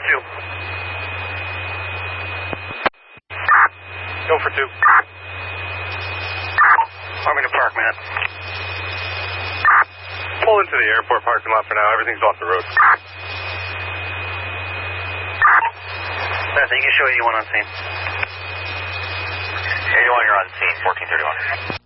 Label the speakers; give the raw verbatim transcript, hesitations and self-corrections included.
Speaker 1: two. Go for two. Farmington Park, man. Pull into the airport parking lot for now. Everything's off the road. Nothing. You can show eighty-one on scene.
Speaker 2: eighty-one, you're on scene. fourteen thirty-one.